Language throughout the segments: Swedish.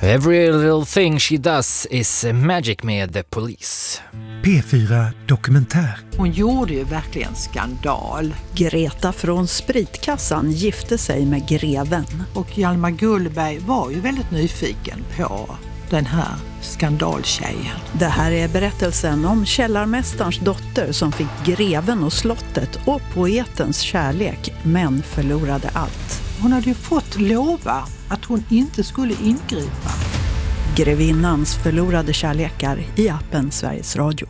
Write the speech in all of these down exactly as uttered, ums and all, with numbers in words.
Every little thing she does is magic med The Police. P fyra Dokumentär. Hon gjorde ju verkligen skandal. Greta från Spritkassan gifte sig med greven. Och Hjalmar Gullberg var ju väldigt nyfiken på den här skandaltjejen. Det här är berättelsen om källarmästarens dotter som fick greven och slottet och poetens kärlek, men förlorade allt. Hon hade ju fått lova att hon inte skulle ingripa. Grevinnans förlorade kärlekar i appen Sveriges Radio.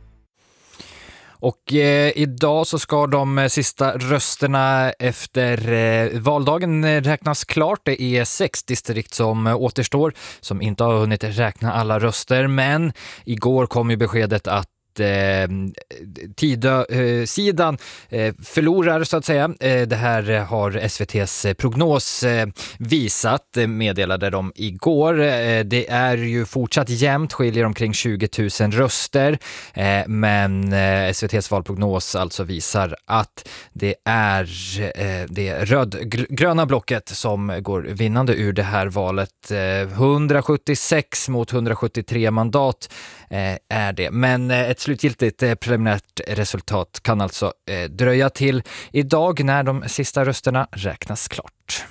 Och eh, idag så ska de sista rösterna efter eh, valdagen räknas klart. Det är sex distrikt som återstår som inte har hunnit räkna alla röster. Men igår kom ju beskedet att Eh, Tidö-sidan eh, förlorar så att säga. Eh, det här har S V T:s prognos eh, visat, eh, meddelade de igår. Eh, det är ju fortsatt jämnt, skiljer omkring tjugo tusen röster. Eh, men eh, S V T:s valprognos alltså visar att det är eh, det röd-gröna blocket som går vinnande ur det här valet. Eh, hundrasjuttiosex mot hundrasjuttiotre mandat eh, är det. Men eh, ett slutgiltigt eh, preliminärt resultat kan alltså eh, dröja till idag när de sista rösterna räknas klart.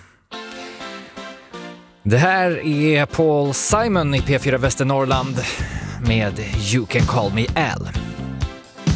Det här är Paul Simon i P fyra Västernorrland med You Can Call Me Al.